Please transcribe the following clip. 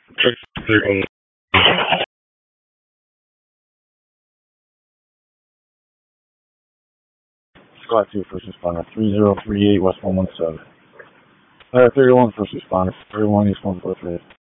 Squad 2, first responder, 3038 West 117. 31 first responder, 31 East 143.